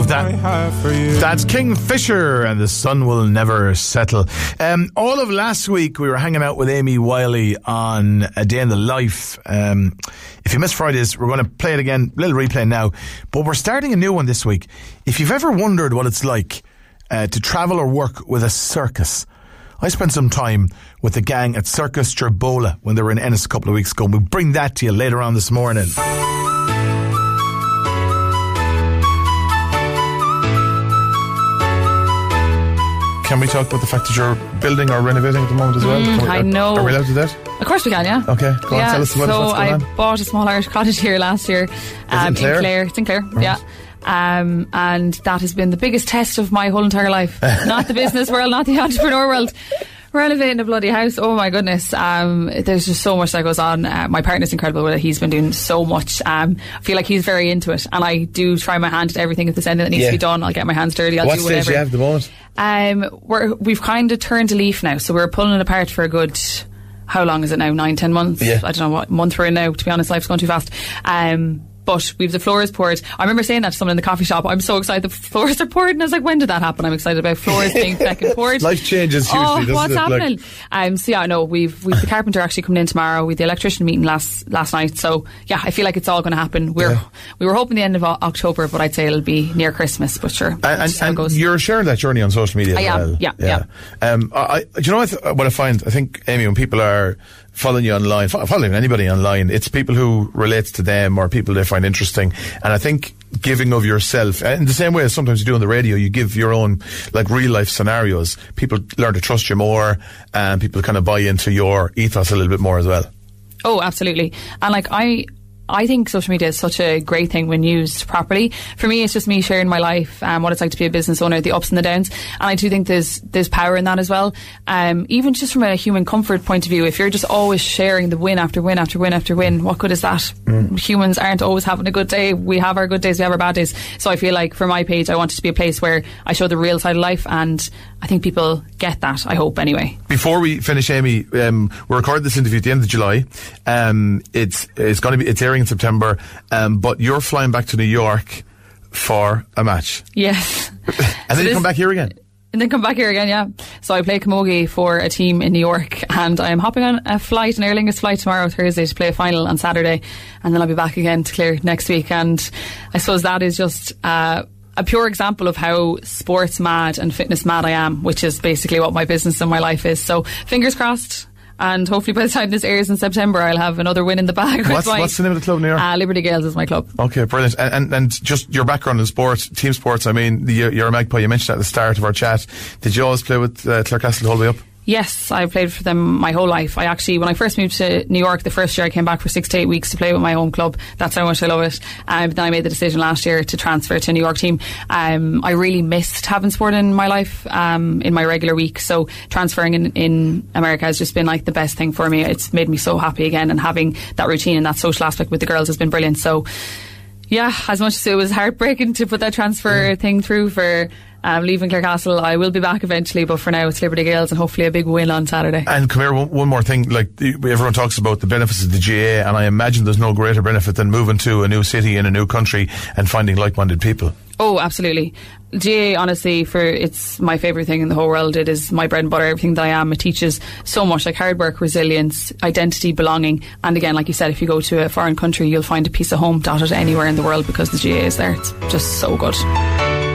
I have for you. That's Kingfisher and The Sun Will Never Settle. All of last week we were hanging out with Amy Wiley on A Day in the Life. If you missed Fridays, we're going to play it again, little replay now, but we're starting a new one this week. If you've ever wondered what it's like to travel or work with a circus, I spent some time with the gang at Circus Jerbola when they were in Ennis a couple of weeks ago. We'll bring that to you later on this morning. Can we talk about the fact that you're building or renovating at the moment as well? I know. Are we allowed to do that? Of course we can, yeah. Okay, go on, tell us what's going on. So I bought a small Irish cottage here last year. In Clare? It's in Clare, right. yeah. And that has been the biggest test of my whole entire life. Not the business world, not the entrepreneur world. Renovating a bloody house, oh my goodness. There's just so much that goes on. My partner's incredible with it. He's been doing so much. I feel like he's very into it, and I do try my hand at everything. If there's anything that needs to be done, I'll get my hands dirty. I'll do whatever. What stage do you have at the moment? We've kind of turned a leaf now, so we're pulling it apart for a good, how long is it now? 9-10 months? Yeah. I don't know what month we're in now, to be honest. Life's gone too fast. But we've the floors poured. I remember saying that to someone in the coffee shop. I'm so excited the floors are poured, and I was like, when did that happen? I'm excited about floors being fucking poured. Life changes hugely, doesn't what's it? happening? So yeah, no, we've the carpenter actually coming in tomorrow. We've the electrician meeting last night. So yeah, I feel like it's all going to happen. We were hoping the end of October, but I'd say it'll be near Christmas. But sure, and you're sharing that journey on social media. I am. Yeah. Do you know what I find? I think, Amy, when people are following you online, following anybody online, it's people who relates to them or people they find interesting. And I think giving of yourself, in the same way as sometimes you do on the radio, you give your own like real life scenarios. People learn to trust you more, and people kind of buy into your ethos a little bit more as well. Oh, absolutely. And like I think social media is such a great thing when used properly. For me, it's just me sharing my life, what it's like to be a business owner, the ups and the downs. And I do think there's power in that as well. Even just from a human comfort point of view, if you're just always sharing the win after win after win after win, what good is that? Humans aren't always having a good day. We have our good days, we have our bad days. So I feel like for my page, I want it to be a place where I show the real side of life, and I think people get that, I hope, anyway. Before we finish, Amy, we're recording this interview at the end of July. It's airing in September, but you're flying back to New York for a match. Yes. And then you come back here again? And then come back here again, yeah. So I play camogie for a team in New York, and I'm hopping on a flight, an Aer Lingus flight tomorrow, Thursday, to play a final on Saturday, and then I'll be back again to Clare next week. And I suppose that is just a pure example of how sports mad and fitness mad I am, which is basically what my business and my life is. So fingers crossed, and hopefully by the time this airs in September, I'll have another win in the bag. What's the name of the club in New York? Liberty Gales is my club. Okay, brilliant. And just your background in sports, team sports, I mean, you're a Magpie, you mentioned that at the start of our chat. Did you always play with Clarecastle the whole way up? Yes, I played for them my whole life. I actually, when I first moved to New York, the first year I came back for 6 to 8 weeks to play with my home club. That's how much I love it. Then I made the decision last year to transfer to a New York team. I really missed having sport in my life, in my regular week. So transferring in America has just been like the best thing for me. It's made me so happy again, and having that routine and that social aspect with the girls has been brilliant. So yeah, as much as it was heartbreaking to put that transfer thing through for leaving Clarecastle, I will be back eventually, but for now it's Liberty Gales, and hopefully a big win on Saturday. And come here, one more thing, like everyone talks about the benefits of the GAA, and I imagine there's no greater benefit than moving to a new city in a new country and finding like-minded people. Oh, absolutely. GAA, honestly, it's my favourite thing in the whole world. It is my bread and butter, everything that I am. It teaches so much, like hard work, resilience, identity, belonging. And again, like you said, if you go to a foreign country, you'll find a piece of home dotted anywhere in the world because the GAA is there. It's just so good.